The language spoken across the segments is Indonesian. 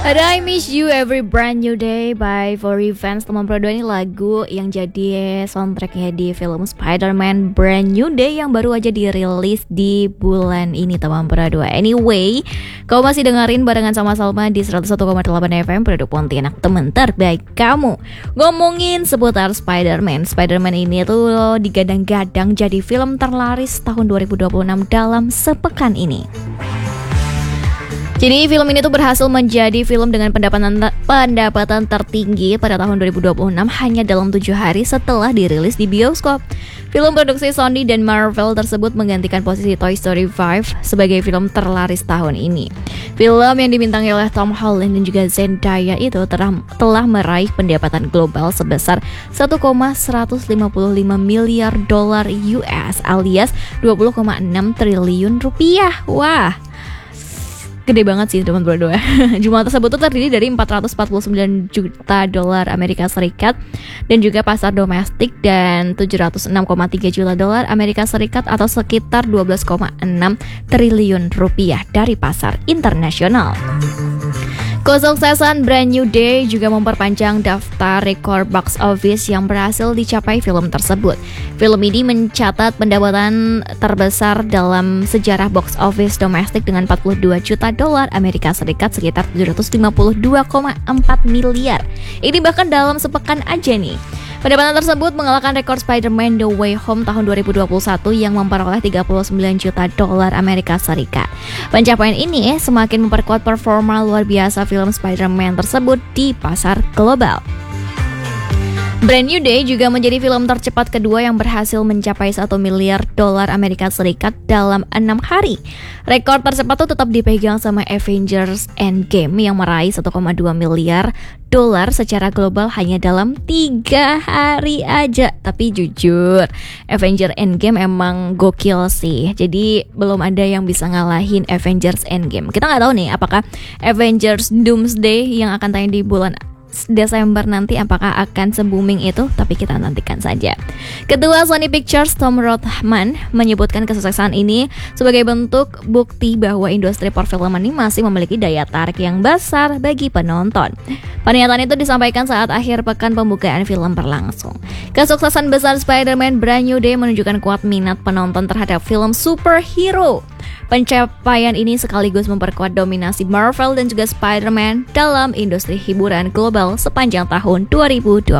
Ada I Miss You Every Brand New Day by For Revenge. Teman Pro 2 ini lagu yang jadi soundtracknya di film Spider-Man Brand New Day yang baru aja dirilis di bulan ini, teman Pro 2. Anyway, kau masih dengerin barengan sama Salma di 101,8 FM Produk Pontianak, teman terbaik kamu. Ngomongin seputar Spider-Man ini tuh digadang-gadang jadi film terlaris tahun 2026 dalam sepekan ini. Jadi film ini tuh berhasil menjadi film dengan pendapatan tertinggi pada tahun 2026 hanya dalam 7 hari setelah dirilis di bioskop. Film produksi Sony dan Marvel tersebut menggantikan posisi Toy Story 5 sebagai film terlaris tahun ini. Film yang dibintangi oleh Tom Holland dan juga Zendaya itu telah meraih pendapatan global sebesar 1,155 miliar dolar US alias 20,6 triliun rupiah. Wah, gede banget sih teman berdua. Jumlah tersebut tuh terdiri dari 449 juta dolar Amerika Serikat dan juga pasar domestik dan 706,3 juta dolar Amerika Serikat atau sekitar 12,6 triliun rupiah dari pasar internasional. Kesuksesan Brand New Day juga memperpanjang daftar rekor box office yang berhasil dicapai film tersebut. Film ini mencatat pendapatan terbesar dalam sejarah box office domestik dengan 42 juta dolar Amerika Serikat sekitar 752,4 miliar. Ini bahkan dalam sepekan aja nih. Pendapatan tersebut mengalahkan rekor Spider-Man No Way Home tahun 2021 yang memperoleh 39 juta dolar Amerika Serikat. Pencapaian ini semakin memperkuat performa luar biasa film Spider-Man tersebut di pasar global. Brand New Day juga menjadi film tercepat kedua yang berhasil mencapai 1 miliar dolar Amerika Serikat dalam 6 hari. Rekor tercepat itu tetap dipegang sama Avengers Endgame yang meraih 1,2 miliar dolar secara global hanya dalam 3 hari aja. Tapi jujur, Avengers Endgame emang gokil sih. Jadi belum ada yang bisa ngalahin Avengers Endgame. Kita nggak tahu nih apakah Avengers Doomsday yang akan tayang di bulan Desember nanti apakah akan se-booming itu, tapi kita nantikan saja. Ketua Sony Pictures Tom Rothman menyebutkan kesuksesan ini sebagai bentuk bukti bahwa industri perfilman ini masih memiliki daya tarik yang besar bagi penonton. Pernyataan itu disampaikan saat akhir pekan pembukaan film berlangsung. Kesuksesan besar Spider-Man Brand New Day menunjukkan kuat minat penonton terhadap film superhero. Pencapaian ini sekaligus memperkuat dominasi Marvel dan juga Spider-Man dalam industri hiburan global sepanjang tahun 2026.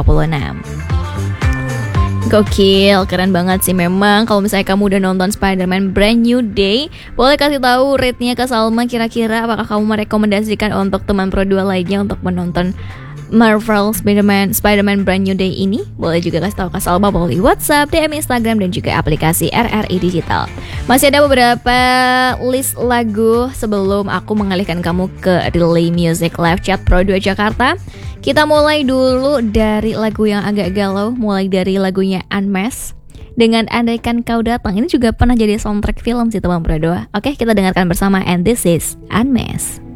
Gokil, keren banget sih memang. Kalau misalnya kamu udah nonton Spider-Man Brand New Day, boleh kasih tahu rate-nya ke Salma, kira-kira apakah kamu merekomendasikan untuk teman Pro 2 lainnya untuk menonton Marvel Spider-Man Brand New Day ini? Boleh juga kasih tahu ke Salma melalui WhatsApp, DM Instagram dan juga aplikasi RRI Digital. Masih ada beberapa list lagu sebelum aku mengalihkan kamu ke Relay Music Live Chat Pro 2 Jakarta. Kita mulai dulu dari lagu yang agak galau, mulai dari lagunya Unmasked dengan Andaikan Kau Datang. Ini juga pernah jadi soundtrack film sih teman Pro 2. Oke, kita dengarkan bersama, and this is Unmasked.